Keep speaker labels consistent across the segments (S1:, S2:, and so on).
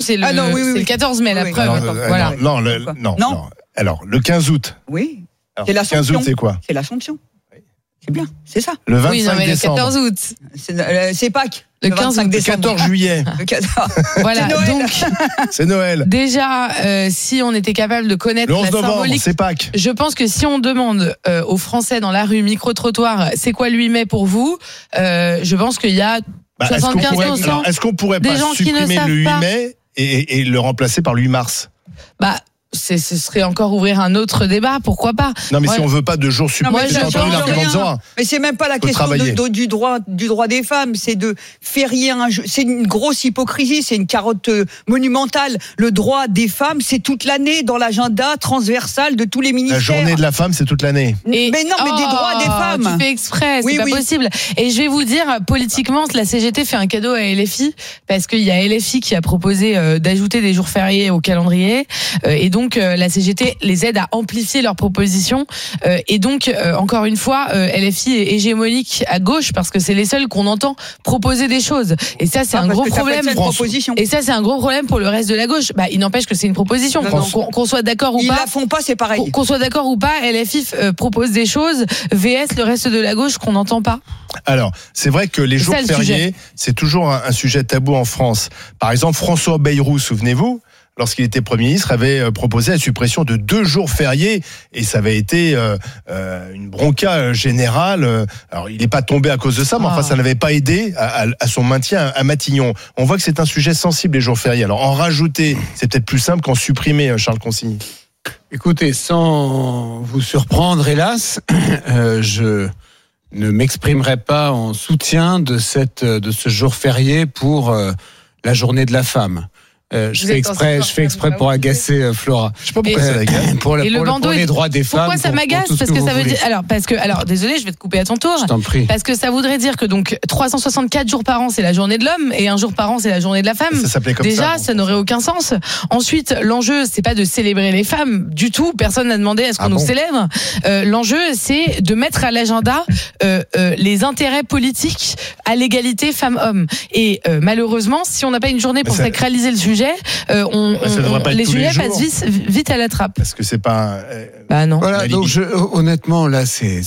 S1: c'est le 14 mai, la preuve.
S2: Alors, non. Alors, le 15 août.
S3: Oui.
S2: Alors,
S3: C'est l'Assomption.
S2: Le 15 août, c'est quoi ?
S3: C'est l'Assomption. C'est bien, c'est ça.
S2: Le 25
S1: Oui, non, mais
S2: décembre.
S1: le 14 août.
S3: C'est Pâques.
S1: Le 15
S3: 25
S1: août.
S2: Le
S3: décembre.
S2: 14 juillet.
S3: Le 14.
S1: Voilà,
S3: C'est Noël.
S1: donc
S2: C'est Noël.
S1: déjà, si on était capable de connaître
S2: Le 11
S1: la
S2: novembre,
S1: symbolique,
S2: c'est Pâques.
S1: je pense que si on demande aux Français dans la rue, micro-trottoir, c'est quoi le 8 mai pour vous, je pense qu'il y a 75%.
S2: Est-ce qu'on pourrait
S1: des
S2: pas
S1: gens qui ne
S2: supprimer
S1: savent
S2: le 8
S1: pas.
S2: mai et le remplacer par le 8 mars ?
S1: Ce serait encore ouvrir un autre débat, pourquoi pas.
S2: Non, mais
S1: Moi,
S2: si on veut pas de jours
S1: moi,
S2: supplémentaires,
S1: je
S2: j'ai entendu
S1: pense
S2: l'argument de Zora.
S3: Mais c'est même pas la
S2: Faut
S3: question
S2: travailler.
S3: du droit des femmes, c'est de férier un jeu. C'est une grosse hypocrisie, c'est une carotte monumentale. Le droit des femmes, c'est toute l'année dans l'agenda transversal de tous les ministères.
S2: La journée de la femme, c'est toute l'année.
S3: Mais non, mais des droits des femmes.
S1: Tu fais exprès, c'est
S3: Oui,
S1: pas
S3: oui.
S1: possible. Et je vais vous dire, politiquement, la CGT fait un cadeau à LFI, parce qu'il y a LFI qui a proposé d'ajouter des jours fériés au calendrier, et donc la CGT les aide à amplifier leurs propositions, et donc encore une fois, LFI est hégémonique à gauche, parce que c'est les seuls qu'on entend proposer des choses. Et ça, c'est un gros problème. Et ça, c'est un gros problème pour le reste de la gauche. Il n'empêche que c'est une proposition. Qu'on soit d'accord ou
S3: Ils
S1: pas.
S3: la font pas, c'est pareil.
S1: Qu'on soit d'accord ou pas, LFI propose des choses, VS, le reste de la gauche qu'on n'entend pas.
S2: Alors, c'est vrai que les jours fériés, c'est toujours un sujet tabou en France. Par exemple, François Bayrou, souvenez-vous, lorsqu'il était Premier ministre, avait proposé la suppression de 2 jours fériés, et ça avait été une bronca générale. Alors, il n'est pas tombé à cause de ça, mais enfin, ça n'avait pas aidé à son maintien à Matignon. On voit que c'est un sujet sensible, les jours fériés. Alors, en rajouter, c'est peut-être plus simple qu'en supprimer, Charles Consigny.
S4: Écoutez, sans vous surprendre, hélas, je ne m'exprimerai pas en soutien de ce jour férié pour la journée de la femme. Je fais exprès pour agacer Flora.
S2: Je sais pas pourquoi ça l'agace.
S4: Pour les droits des femmes.
S1: Pourquoi ça m'agace ? Parce que ça veut dire. Alors, désolé, je vais te couper à ton tour.
S4: Je t'en prie.
S1: Parce que ça voudrait dire que donc 364 jours par an, c'est la journée de l'homme, et un jour par an, c'est la journée de la femme.
S2: Ça s'appelait comme
S1: déjà, ça n'aurait aucun sens. Ensuite, l'enjeu, c'est pas de célébrer les femmes du tout. Personne n'a demandé à ce qu'on nous célèbre. L'enjeu, c'est de mettre à l'agenda les intérêts politiques à l'égalité femmes-hommes. Et malheureusement, si on n'a pas une journée pour sacraliser le sujet, les sujets passent vite à la trappe.
S2: Parce que c'est pas.
S1: Non.
S4: Voilà, donc honnêtement, là, c'est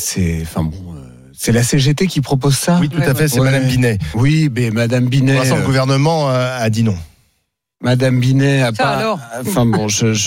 S4: la CGT qui propose ça.
S2: Oui, tout à fait, c'est Madame Binet.
S4: Oui, mais Madame Binet.
S2: Pour l'instant, le gouvernement a dit non.
S4: Madame Binet a
S3: ça
S4: pas.
S3: Alors.
S4: Enfin bon,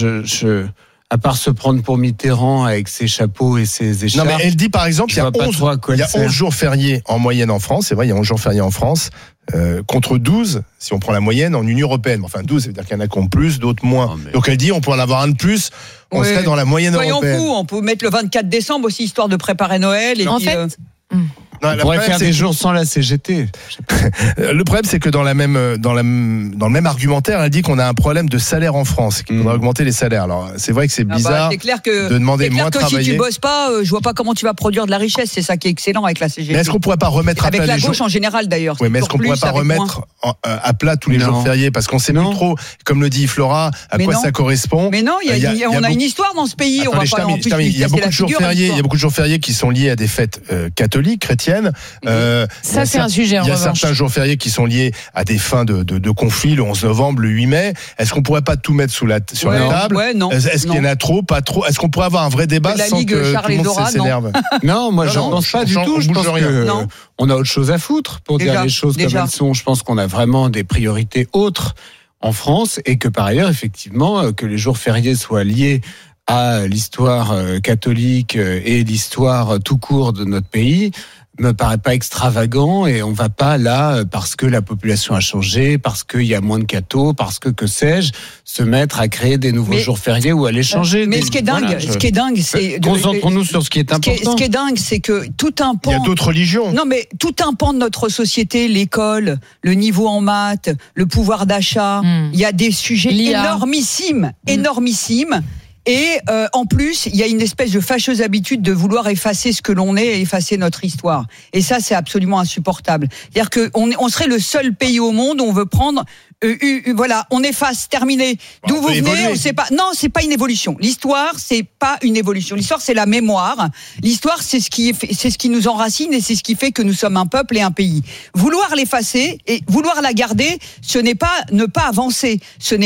S4: à part se prendre pour Mitterrand avec ses chapeaux et ses écharpes.
S2: Non, mais elle dit par exemple, il y a 11 jours fériés en moyenne en France. C'est vrai, il y a 11 jours fériés en France. Contre 12, si on prend la moyenne en Union européenne. Enfin, 12, ça veut dire qu'il y en a qui ont plus, d'autres moins. Donc elle dit, on peut en avoir un de plus, on serait dans la moyenne européenne.
S3: Soyons fous, on peut mettre le 24 décembre aussi, histoire de préparer Noël. Et
S1: en fait...
S4: On pourrait faire des jours sans la CGT.
S2: Le problème, c'est que dans le même argumentaire, elle dit qu'on a un problème de salaire en France, qu'il faudrait augmenter les salaires. Alors, c'est vrai que c'est bizarre
S3: c'est clair que,
S2: de demander moins de travailler.
S3: Si tu bosses pas, je vois pas comment tu vas produire de la richesse. C'est ça qui est excellent avec la CGT.
S2: Mais est-ce qu'on pourrait pas remettre à plat
S3: avec la
S2: les
S3: gauche
S2: jours...
S3: en général d'ailleurs.
S2: Oui, mais est-ce qu'on pourrait pas remettre à plat tous les jours fériés, parce qu'on sait plus trop, comme le dit Flora, à quoi ça correspond.
S3: Mais non, on a une histoire dans ce pays.
S2: Attendez, je termine. Il y a beaucoup de jours fériés qui sont liés à des fêtes catholiques, chrétiennes.
S1: Ça, c'est un sujet,
S2: Il y a certains jours fériés qui sont liés à des fins de conflits, le 11 novembre, le 8 mai. Est-ce qu'on pourrait pas tout mettre sur la table ? Est-ce qu'il y en a trop, pas trop ? Est-ce qu'on pourrait avoir un vrai débat sans que tout le monde s'énerve ?
S4: Non, moi, je ne pense pas du tout. Je pense qu'on a autre chose à foutre pour dire les choses comme elles sont. Je pense qu'on a vraiment des priorités autres en France, et que par ailleurs, effectivement, que les jours fériés soient liés à l'histoire catholique et l'histoire tout court de notre pays me paraît pas extravagant, et on va pas là, parce que la population a changé, parce qu'il y a moins de cathos, parce que sais-je, se mettre à créer des nouveaux jours fériés ou à les changer.
S3: Mais ce qui est dingue, c'est...
S4: Concentrons-nous sur ce qui est important.
S3: Ce qui est dingue, c'est que tout un pan...
S2: Il y a d'autres religions.
S3: Non, mais tout un pan de notre société, l'école, le niveau en maths, le pouvoir d'achat, il y a des sujets énormissimes. Et en plus, il y a une espèce de fâcheuse habitude de vouloir effacer ce que l'on est et effacer notre histoire. Et ça, c'est absolument insupportable. C'est-à-dire qu'on serait le seul pays au monde où on veut prendre... voilà, on efface, terminé. D'où vous venez, on sait pas. Non, c'est pas une évolution. L'histoire, c'est pas une évolution. L'histoire, c'est la mémoire. L'histoire, c'est ce qui nous enracine, et c'est ce qui fait que nous sommes un peuple et un pays. Vouloir l'effacer et vouloir la garder, ce n'est pas ne pas avancer. Ce n'est